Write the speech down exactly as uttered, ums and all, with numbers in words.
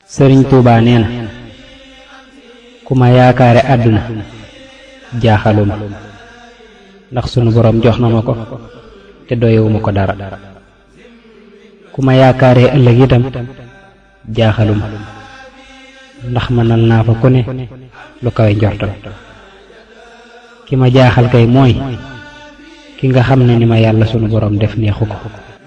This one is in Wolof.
sëriñ Tuubaa nee na ku ma yaakaare àdduna jaaxaluma ndax sunu boroom jox na ma ko te doyewuma ko dara ku ma yaakaaree ëllëg itam jaaxaluma ndax mënal naa fa ku ne lu kawe njortam ki ma jaaxal kay mooy ki nga xam ne ni ma yàlla sunu boroom def neexu ko